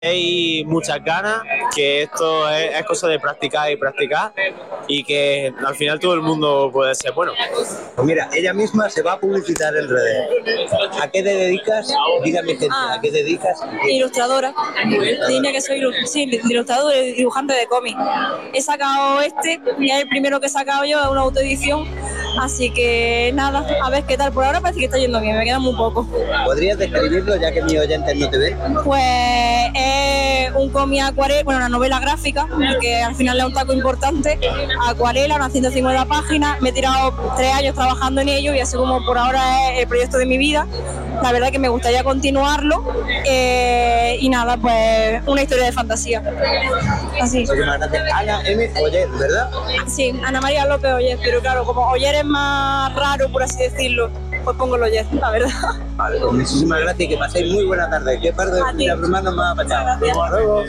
hay muchas ganas, que esto es cosa de practicar y practicar y que al final todo el mundo puede ser bueno. Pues mira, ella misma se va a publicitar en redes. ¿A qué te dedicas? Dígame, gente, ¿a qué te dedicas? Ilustradora. Diría que soy ilustradora y dibujante de cómics. He sacado y es el primero que he sacado yo, es una autoedición. Así que nada, a ver qué tal. Por ahora parece que está yendo bien, me queda muy poco. ¿Podrías describirlo ya que mis oyentes no te ven? Pues es un cómic acuarela, una novela gráfica, que al final es un taco importante, acuarela, unas 150 páginas. Me he tirado 3 años trabajando en ello y así como por ahora es el proyecto de mi vida. La verdad que me gustaría continuarlo y nada, pues una historia de fantasía. Así. Ana M. Oller, ¿verdad? Sí, Ana María López Oller, pero claro, como Oller es más raro, por así decirlo, pues pongo el Oller, la verdad. Vale, pues muchísimas gracias y que paséis muy buena tarde. ¿Qué par de hermanos más ha pasado? Hasta luego.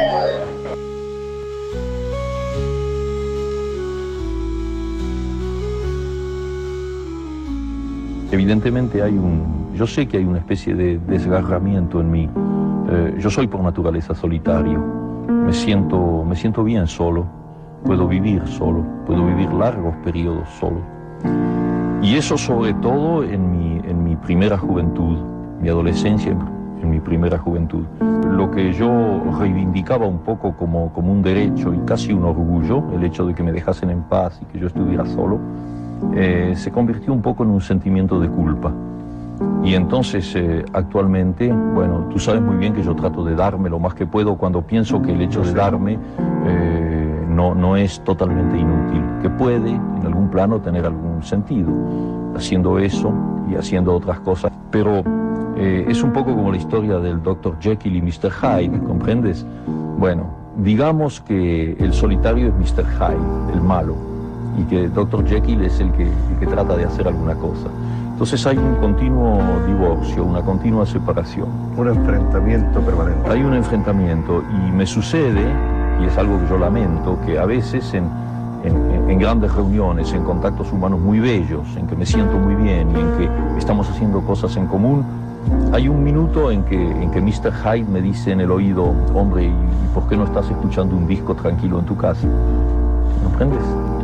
Evidentemente yo sé que hay una especie de desgarramiento en mí. Yo soy por naturaleza solitario. Me siento bien solo. Puedo vivir solo. Puedo vivir largos periodos solo. Y eso sobre todo en mi primera juventud, mi adolescencia, en mi primera juventud. Lo que yo reivindicaba un poco como un derecho y casi un orgullo, el hecho de que me dejasen en paz y que yo estuviera solo, se convirtió un poco en un sentimiento de culpa. Y entonces actualmente, bueno, tú sabes muy bien que yo trato de darme lo más que puedo cuando pienso que el hecho de darme no es totalmente inútil, que puede en algún plano tener algún sentido, haciendo eso y haciendo otras cosas. Pero es un poco como la historia del Dr. Jekyll y Mr. Hyde, ¿comprendes? Bueno, digamos que el solitario es Mr. Hyde, el malo, y que Dr. Jekyll es el que trata de hacer alguna cosa. Entonces hay un continuo divorcio, una continua separación. Un enfrentamiento permanente. Hay un enfrentamiento y me sucede, y es algo que yo lamento, que a veces en grandes reuniones, en contactos humanos muy bellos, en que me siento muy bien y en que estamos haciendo cosas en común, hay un minuto en que Mr. Hyde me dice en el oído, hombre, ¿y por qué no estás escuchando un disco tranquilo en tu casa? ¿Comprendes?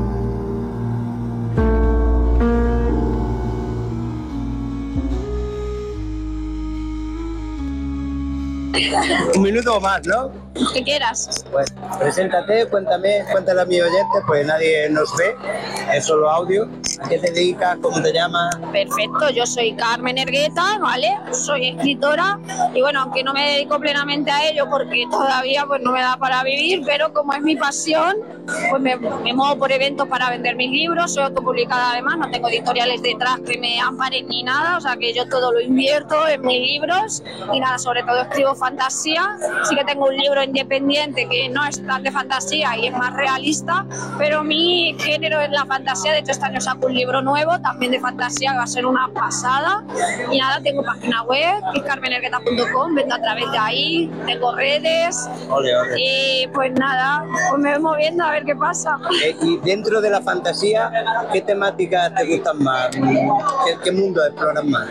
Un minuto o más, ¿no? Que quieras. Pues preséntate, cuéntale a mis oyentes, pues nadie nos ve, es solo audio. ¿A qué te dedicas? ¿Cómo te llamas? Perfecto, yo soy Carmen Ergueta, ¿vale? Soy escritora y bueno, aunque no me dedico plenamente a ello porque todavía pues no me da para vivir, pero como es mi pasión, pues me muevo por eventos para vender mis libros, soy autopublicada además, no tengo editoriales detrás que me amparen ni nada, o sea que yo todo lo invierto en mis libros y nada, sobre todo escribo fantasía, sí que tengo un libro independiente que no es tan de fantasía y es más realista, pero mi género es la fantasía, de hecho este año saco un libro nuevo también de fantasía que va a ser una pasada y nada, tengo página web que es carmenergueta.com, vendo a través de ahí, tengo redes. Ole. Y pues nada, pues me voy moviendo a ver qué pasa. Y dentro de la fantasía, ¿qué temáticas te gustan más? ¿Qué mundo exploras más?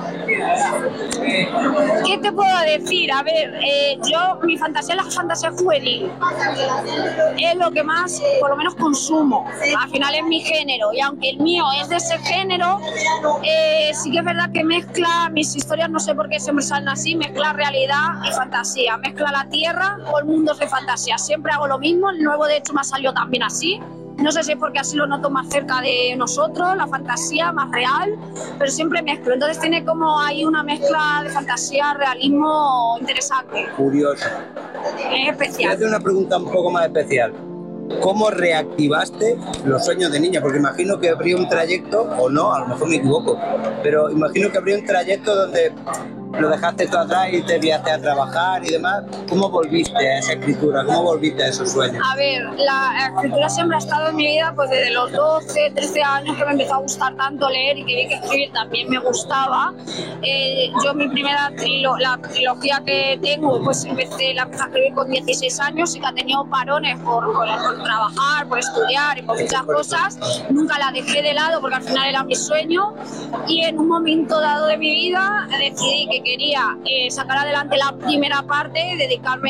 ¿Qué te puedo decir? A ver, mi fantasía es la fantasía juvenil. Es lo que más, por lo menos, consumo. Al final es mi género. Y aunque el mío es de ese género, sí que es verdad que mezcla mis historias, no sé por qué siempre salen así, mezcla realidad y fantasía. Mezcla la tierra con mundos de fantasía. Siempre hago lo mismo. El nuevo, de hecho, me ha salido también así. No sé si es porque así lo noto más cerca de nosotros, la fantasía más real, pero siempre mezclo. Entonces tiene como ahí una mezcla de fantasía, realismo interesante. Curioso. Es especial. Te hacer una pregunta un poco más especial. ¿Cómo reactivaste los sueños de niña? Porque imagino que habría un trayecto, o no, a lo mejor me equivoco, pero imagino que habría un trayecto donde lo dejaste todo atrás y te enviaste a trabajar y demás. ¿Cómo volviste a esa escritura? ¿Cómo volviste a esos sueños? A ver, la escritura siempre ha estado en mi vida pues desde los 12, 13 años que me empezó a gustar tanto leer y que vi que escribir también me gustaba. Yo mi primera la trilogía que tengo, pues la empecé a escribir con 16 años y que ha tenido parones por trabajar, por estudiar y por muchas cosas. Nunca la dejé de lado porque al final era mi sueño y en un momento dado de mi vida decidí que que quería sacar adelante la primera parte, dedicarme